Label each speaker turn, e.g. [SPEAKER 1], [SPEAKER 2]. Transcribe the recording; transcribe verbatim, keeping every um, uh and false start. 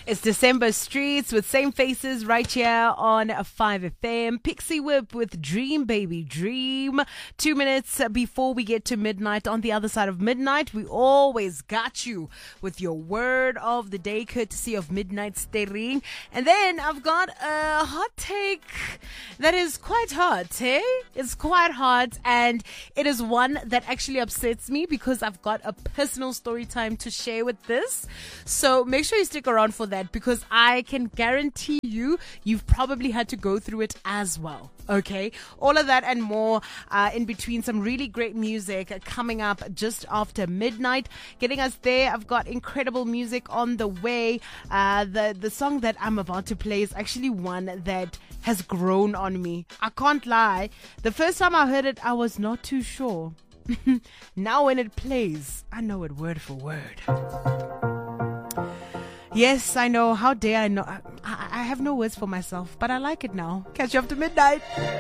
[SPEAKER 1] It's December Streets with Same Faces right here on five F M. Pixie Whip with Dream Baby Dream. Two minutes before we get to midnight. On the other side of midnight, we always got you with your word of the day, courtesy of Midnight Steering. And then I've got a hot take that is quite hot, eh? It's quite hot, and it is one that actually upsets me because I've got a personal story time to share with this. So make sure you stick around for that, because I can guarantee you, you've probably had to go through it as well. Okay, all of that and more uh, in between some really great music coming up just after midnight. Getting us there, I've got incredible music on the way. Uh, the, the song that I'm about to play is actually one that has grown on me. I can't lie. The first time I heard it, I was not too sure. Now when it plays, I know it word for word. Yes, I know. How dare I know? I, I have no words for myself, but I like it now. Catch you after midnight.